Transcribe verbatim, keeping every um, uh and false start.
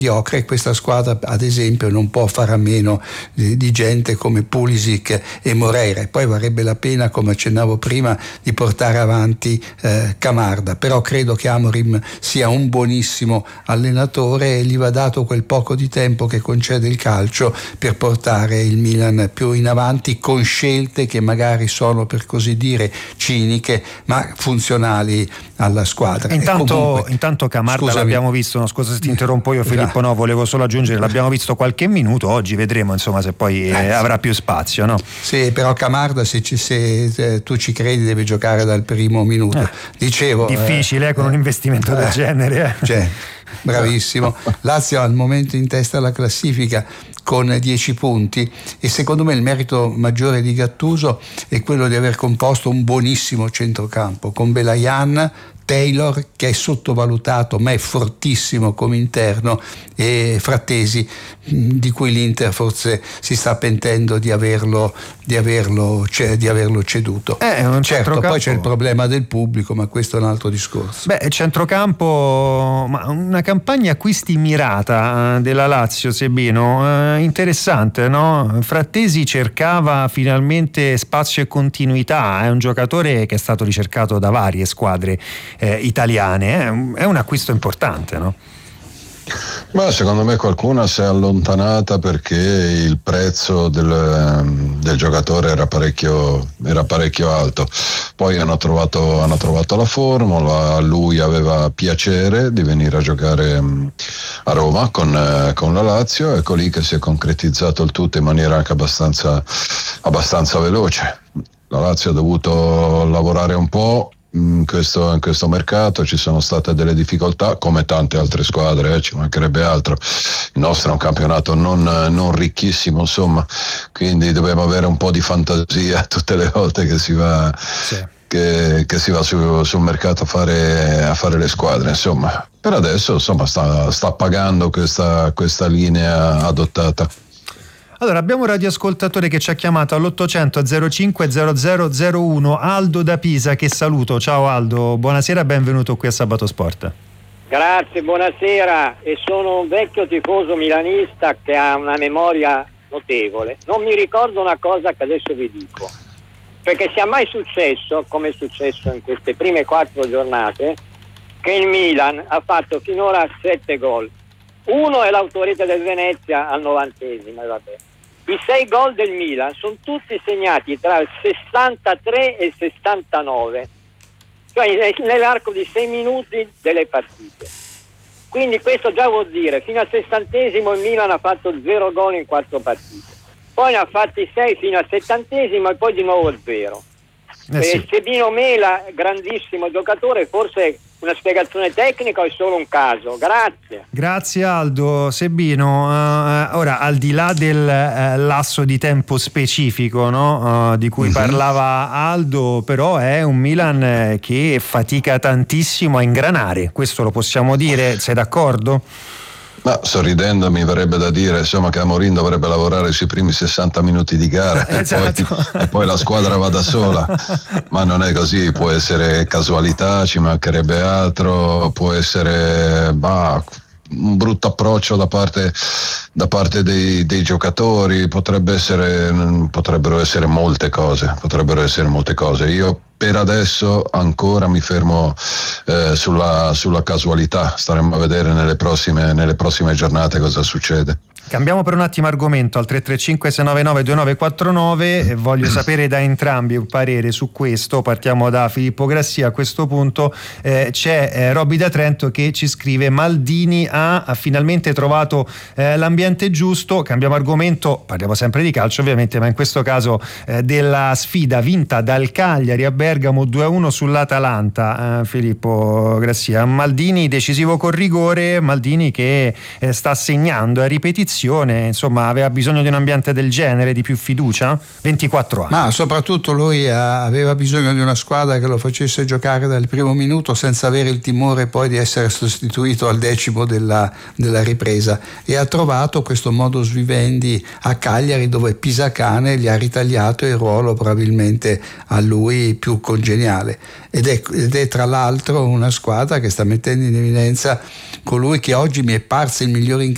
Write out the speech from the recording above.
mediocre, e questa squadra ad esempio non può fare a meno di, di gente come Pulisic e Moreira, e poi varrebbe la pena, come accennavo prima, di portare avanti eh, Camarda. Però credo che Amorim sia un buonissimo allenatore e gli va dato quel poco di tempo che concede il calcio per portare il Milan più in avanti, con scelte che magari sono, per così dire, ciniche ma funzionali alla squadra. Intanto, comunque, intanto Camarda scusami, l'abbiamo visto, no, scusa se ti interrompo io Filippo, no, volevo solo aggiungere, l'abbiamo visto qualche minuto, oggi vedremo insomma se poi eh, eh, avrà più spazio, no? Sì, però Camarda, se, ci, se eh, tu ci credi, deve giocare dal primo minuto. Eh, Dicevo, difficile eh, con un investimento eh, del genere. Eh. Cioè, bravissimo. Lazio al momento in testa alla classifica con dieci punti, e secondo me il merito maggiore di Gattuso è quello di aver composto un buonissimo centrocampo con Belayan, Taylor, che è sottovalutato ma è fortissimo come interno, e Frattesi, di cui l'Inter forse si sta pentendo di averlo, di averlo, cioè, di averlo ceduto. Eh, un certo, poi c'è il problema del pubblico, ma questo è un altro discorso. Beh, centrocampo, ma una campagna acquisti mirata della Lazio, Sebino, eh, interessante, no? Frattesi cercava finalmente spazio e continuità, è un giocatore che è stato ricercato da varie squadre eh, italiane, eh? È un acquisto importante, no? Ma secondo me qualcuna si è allontanata perché il prezzo del, del giocatore era parecchio, era parecchio alto. Poi hanno trovato, hanno trovato la formula, lui aveva piacere di venire a giocare a Roma con, con la Lazio, ecco lì che si è concretizzato il tutto in maniera anche abbastanza, abbastanza veloce. La Lazio ha dovuto lavorare un po'. In questo, in questo mercato ci sono state delle difficoltà, come tante altre squadre, eh, ci mancherebbe altro. Il nostro è un campionato non, non ricchissimo, insomma, quindi dobbiamo avere un po' di fantasia tutte le volte che si va, sì. che, che si va su, sul mercato a fare, a fare le squadre, insomma. Per adesso insomma sta, sta pagando questa, questa linea adottata. Allora, abbiamo un radioascoltatore che ci ha chiamato all'ottocento zero cinque zero zero zero uno, Aldo da Pisa, che saluto. Ciao Aldo, buonasera, benvenuto qui a Sabato Sport. Grazie, buonasera, e sono un vecchio tifoso milanista che ha una memoria notevole. Non mi ricordo una cosa che adesso vi dico, perché sia mai successo, come è successo in queste prime quattro giornate, che il Milan ha fatto finora sette gol. Uno è l'autorità del Venezia al novantesimo, vabbè. I sei gol del Milan sono tutti segnati tra il sessantatré e il sessantanove, cioè nell'arco di sei minuti delle partite. Quindi questo già vuol dire, fino al sessantesimo il Milan ha fatto zero gol in quattro partite, poi ne ha fatti sei fino al settantesimo e poi di nuovo zero. Eh sì. eh, Sebino Mela, grandissimo giocatore, forse una spiegazione tecnica o è solo un caso? Grazie. Grazie Aldo. Sebino, uh, ora al di là del uh, lasso di tempo specifico, no? uh, di cui uh-huh. parlava Aldo, però è un Milan che fatica tantissimo a ingranare, questo lo possiamo dire, sei d'accordo? Ma sorridendo mi verrebbe da dire insomma che Amorim dovrebbe lavorare sui primi sessanta minuti di gara esatto. e, poi, e poi la squadra va da sola, ma non è così, può essere casualità, ci mancherebbe altro, può essere bah, un brutto approccio da parte, da parte dei, dei giocatori, potrebbe essere, potrebbero essere molte cose, potrebbero essere molte cose. Io per adesso ancora mi fermo eh, sulla, sulla casualità, staremo a vedere nelle prossime, nelle prossime giornate cosa succede. Cambiamo per un attimo argomento al tre tre cinque sei nove nove due nove quattro nove, voglio sapere da entrambi un parere su questo. Partiamo da Filippo Grassia. A questo punto eh, c'è eh, Robby da Trento che ci scrive: Maldini ha, ha finalmente trovato eh, l'ambiente giusto. Cambiamo argomento, parliamo sempre di calcio ovviamente, ma in questo caso eh, della sfida vinta dal Cagliari a Bergamo due a uno sull'Atalanta. eh, Filippo Grassia, Maldini decisivo col rigore, Maldini che eh, sta segnando a ripetizione, insomma aveva bisogno di un ambiente del genere, di più fiducia? ventiquattro anni. Ma soprattutto lui aveva bisogno di una squadra che lo facesse giocare dal primo minuto senza avere il timore poi di essere sostituito al decimo della, della ripresa, e ha trovato questo modus vivendi a Cagliari, dove Pisacane gli ha ritagliato il ruolo probabilmente a lui più congeniale, ed è, ed è tra l'altro una squadra che sta mettendo in evidenza colui che oggi mi è parso il migliore in